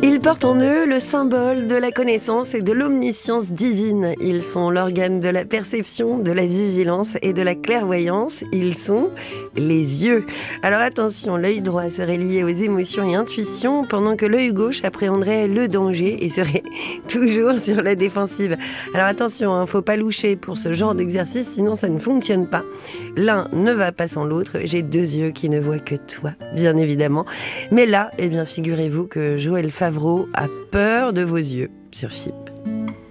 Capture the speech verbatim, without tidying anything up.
Ils portent en eux le symbole de la connaissance et de l'omniscience divine. Ils sont l'organe de la perception, de la vigilance et de la clairvoyance. Ils sont les yeux. Alors attention, l'œil droit serait lié aux émotions et intuitions, pendant que l'œil gauche appréhenderait le danger et serait toujours sur la défensive. Alors attention, hein, faut pas loucher pour ce genre d'exercice, sinon ça ne fonctionne pas. L'un ne va pas sans l'autre. J'ai deux yeux qui ne voient que toi, bien évidemment. Mais là, eh bien, figurez-vous que Joël Favreau a peur de vos yeux sur F I P.